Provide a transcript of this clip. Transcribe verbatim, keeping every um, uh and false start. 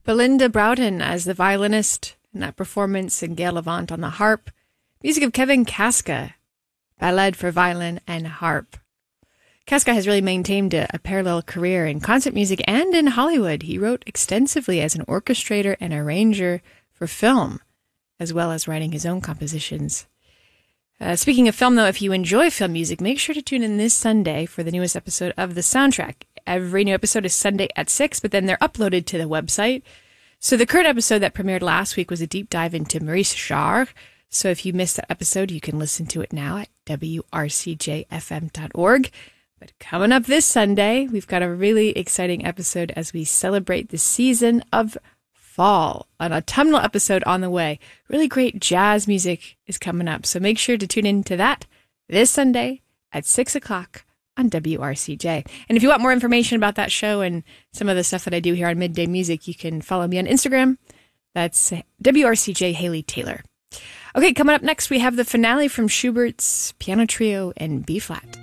Belinda Broughton as the violinist in that performance, and Gail Levant on the harp. Music of Kevin Kaska, Ballade for Violin and Harp. Kaska has really maintained a, a parallel career in concert music and in Hollywood. He wrote extensively as an orchestrator and arranger for film, as well as writing his own compositions. Uh, speaking of film, though, if you enjoy film music, make sure to tune in this Sunday for the newest episode of The Soundtrack. Every new episode is Sunday at six, but then they're uploaded to the website. So the current episode that premiered last week was a deep dive into Maurice Jarre. So if you missed that episode, you can listen to it now at w r c j f m dot org. But coming up this Sunday, we've got a really exciting episode as we celebrate the season of fall. An autumnal episode on the way. Really great jazz music is coming up, so make sure to tune in to that this Sunday at six o'clock on W R C J. And if you want more information about that show and some of the stuff that I do here on Midday Music, you can follow me on Instagram. That's W R C J Haley Taylor. Okay, coming up next, we have the finale from Schubert's Piano Trio in B-flat.